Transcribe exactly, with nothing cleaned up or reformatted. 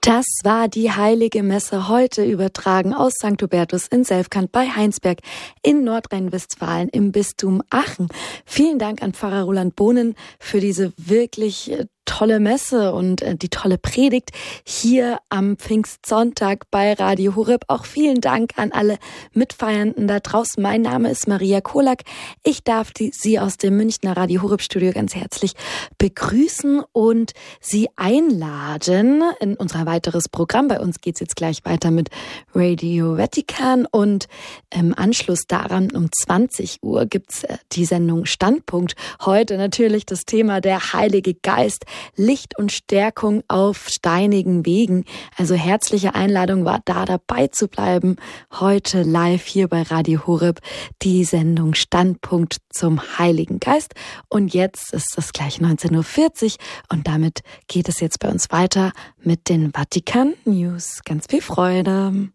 Das war die Heilige Messe, heute übertragen aus Sankt Hubertus in Selfkant bei Heinsberg in Nordrhein-Westfalen im Bistum Aachen. Vielen Dank an Pfarrer Roland Bohnen für diese wirklich tolle Messe und äh, die tolle Predigt hier am Pfingstsonntag bei Radio Horeb. Auch vielen Dank an alle Mitfeiernden da draußen. Mein Name ist Maria Kolak. Ich darf die, Sie aus dem Münchner Radio Horeb Studio ganz herzlich begrüßen und Sie einladen in unser weiteres Programm. Bei uns geht's jetzt gleich weiter mit Radio Vatikan und im Anschluss daran um zwanzig Uhr gibt's äh, die Sendung Standpunkt. Heute natürlich das Thema der Heilige Geist. Licht und Stärkung auf steinigen Wegen. Also herzliche Einladung war da, dabei zu bleiben. Heute live hier bei Radio Horeb die Sendung Standpunkt zum Heiligen Geist. Und jetzt ist es gleich neunzehn Uhr vierzig und damit geht es jetzt bei uns weiter mit den Vatikan News. Ganz viel Freude.